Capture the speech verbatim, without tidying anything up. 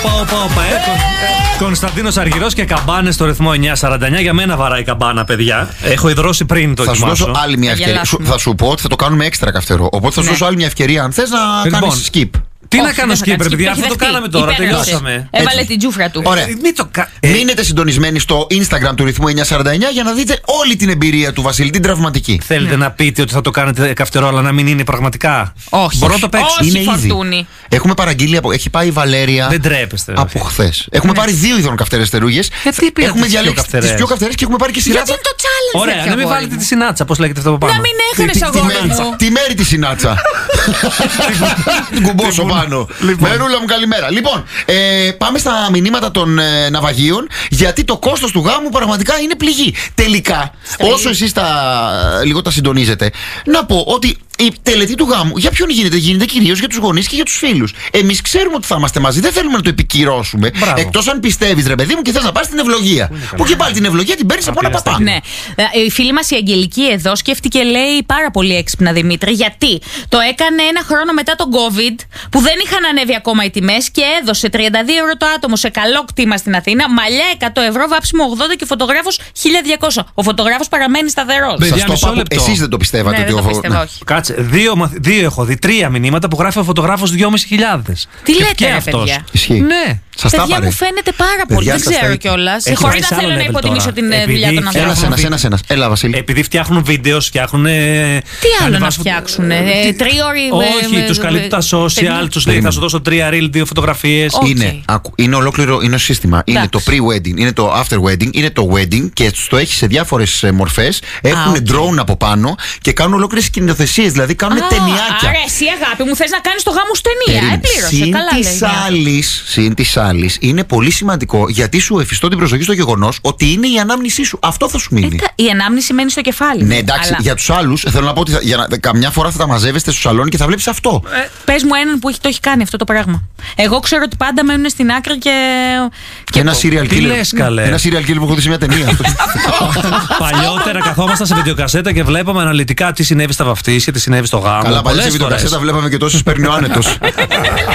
Κωνσταντίνος Αργυρός και καμπάνες στο ρυθμό εννιά σαράντα εννιά. Για μένα βαράει καμπάνα, παιδιά. Έχω υδρώσει πριν το δοκιμάσω. Θα σου δώσω άλλη μια ευκαιρία. Θα σου πω ότι θα το κάνουμε έξτρα καυτερό. Οπότε θα σου δώσω άλλη μια ευκαιρία αν θες να κάνεις skip. Τι όχι, να κάνω skip, παιδιά, αυτό το κάναμε τώρα, τελειώσαμε. Έβαλε την τζούφρα του. Ωραία. Μην το κα... ε... Μείνετε συντονισμένοι στο Instagram του ρυθμού εννιά σαράντα εννιά για να δείτε όλη την εμπειρία του Βασίλη, την τραυματική. Θέλετε ναι. να πείτε ότι θα το κάνετε καυτερό, αλλά να μην είναι πραγματικά? Όχι. Μπορώ να το παίξω. Όχι, είναι ήδη. Έχουμε παραγγείλει από. Έχει πάει η Βαλέρια. Δεν τρέπεστε. Από χθες. Έχουμε ναι. πάρει δύο ειδών καυτερές στερούγες. Έχουμε διαλέξει τις πιο καυτερές και έχουμε πάρει και σειράτσα. Γιατί είναι το challenge. Ωραία, να μην βάλετε τη συνάτσα, πώς λέγεται αυτό από πάνω. Να μην έχανες αγόρι. Τη μέρη τη συνάτσα. Την κουμπώσω πάνω. Μερούλα μου, καλημέρα. Λοιπόν, ε, πάμε στα μηνύματα των ε, ναυαγίων, γιατί το κόστος του γάμου πραγματικά είναι πληγή. Τελικά, Στέλει. όσο εσείς τα, λίγο τα συντονίζετε, να πω ότι η τελετή του γάμου για ποιον γίνεται? Γίνεται κυρίως για τους γονείς και για τους φίλους. Εμείς ξέρουμε ότι θα είμαστε μαζί, δεν θέλουμε να το επικυρώσουμε. Εκτός αν πιστεύεις, ρε παιδί μου, και θες να πας στην ευλογία. Που και πάλι την ευλογία την παίρνεις από ένα παπά. Ναι. Η φίλη μας η Αγγελική εδώ σκέφτηκε, λέει, πάρα πολύ έξυπνα, Δημήτρη, γιατί το έκανε ένα χρόνο μετά τον COVID, που δεν είχαν ανέβει ακόμα οι τιμές, και έδωσε τριάντα δύο ευρώ το άτομο σε καλό κτήμα στην Αθήνα, μαλλιά εκατό ευρώ, βάψιμο ογδόντα και φωτογράφος χίλια διακόσια. Ο φωτογράφος παραμένει σταθερός. Εσείς δεν το πιστεύατε ναι, ότι δεν ο φωτογράφος. Κάτσε, δύο, δύο έχω δει, τρία μηνύματα που γράφει ο φωτογράφος δυόμισι χιλιάδες. Τι και λέτε, ρε παιδιά? Ναι. Σας παιδιά μου φαίνεται πάρα πολύ, δεν ξέρω κιόλας. Χωρίς να θέλω να υποτιμήσω την δουλειά των ανθρώπων. Ένας, ένας, ένας. Έλα, Βασίλη. Επειδή φτιάχνουν βίντεο, φτιάχνουν. Τι άλλο να φτιάξουν? Τρίωρη. Όχι, τους καλύπτουν τα social, τους λέει θα σου δώσω τρία reel, δύο φωτογραφίες. Είναι ολόκληρο, είναι σύστημα. Είναι το pre-wedding, είναι το after-wedding, είναι το wedding και το έχει σε διάφορες μορφές. Έχουν drone από πάνω και κάνουν ολόκληρες σκηνοθεσίες, δηλαδή κάνουν ταινιάκια. Άρα εσύ, αγάπη μου, θες να κάνεις το γάμο σου ταινία. Επλήρωσε. Καλά λέει. Συν της άλλης, είναι πολύ σημαντικό γιατί σου εφιστώ την προσοχή στο γεγονός ότι είναι η ανάμνησή σου. Αυτό θα σου μείνει. Η ανάμνηση μένει στο κεφάλι. Ναι, εντάξει, αλλά... για τους άλλους θέλω να πω ότι θα, για να, καμιά φορά θα τα μαζεύεστε στο σαλόνι και θα βλέπεις αυτό. Ε, πες μου έναν που έχει, το έχει κάνει αυτό το πράγμα. Εγώ ξέρω ότι πάντα μένουν στην άκρη και. και ένα serial killer. Λες, καλέ. Ένα serial killer που έχω δει σε μια ταινία. Παλιότερα καθόμασταν σε βιντεοκασέτα και βλέπαμε αναλυτικά τι συνέβη στα βαφτίσια, τι συνέβη στο γάμο. Καλά, παλιά σε βιντεοκασέτα βλέπαμε και τόσες παίρνει ο άνετος.